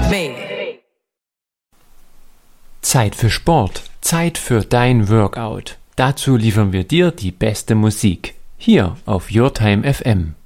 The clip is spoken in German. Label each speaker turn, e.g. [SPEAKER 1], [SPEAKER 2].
[SPEAKER 1] Zeit für Sport, Zeit für dein Workout. Dazu liefern wir dir die beste Musik. Hier auf Your Time FM.